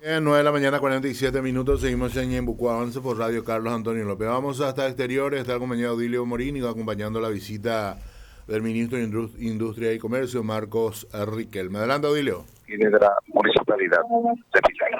9 de la mañana, 47 minutos. Seguimos en Ñembucú Avance por Radio Carlos Antonio López. Vamos hasta exteriores. Está el compañero Odilio Morín y va acompañando la visita del ministro de Industria y Comercio, Marcos Riquelme. Adelante, Odilio. Y de la municipalidad de Pilar.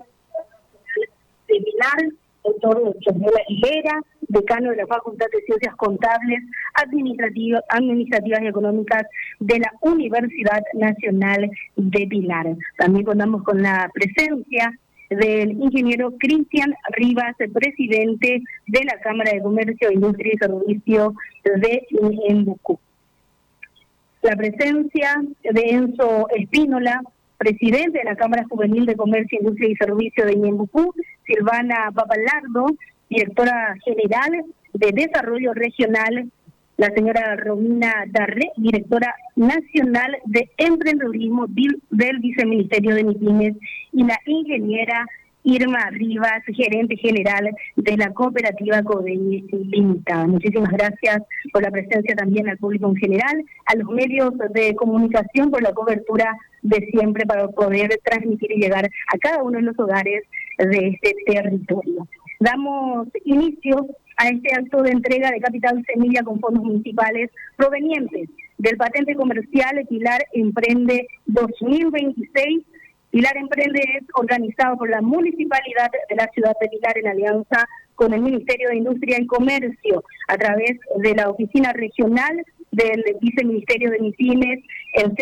De Pilar, doctor Chosmela Higuera, decano de la Facultad de Ciencias Contables, Administrativas y Económicas de la Universidad Nacional de Pilar. También contamos con la presencia del ingeniero Cristian Rivas, presidente de la Cámara de Comercio, Industria y Servicio de Ñembucú. La presencia de Enzo Espínola, presidente de la Cámara Juvenil de Comercio, Industria y Servicio de Ñembucú, Silvana Papalardo, directora general de Desarrollo Regional, la señora Romina Darré, directora nacional de emprendedurismo del Viceministerio de MIPYMES, y la ingeniera Irma Rivas, gerente general de la cooperativa Codeñe Limitada. Muchísimas gracias por la presencia también al público en general, a los medios de comunicación por la cobertura de siempre para poder transmitir y llegar a cada uno de los hogares de este territorio. Damos inicio a este acto de entrega de capital semilla con fondos municipales provenientes del patente comercial Pilar Emprende 2026. Pilar Emprende es organizado por la Municipalidad de la Ciudad de Pilar en alianza con el Ministerio de Industria y Comercio a través de la Oficina Regional del Viceministerio de MIPYMES, el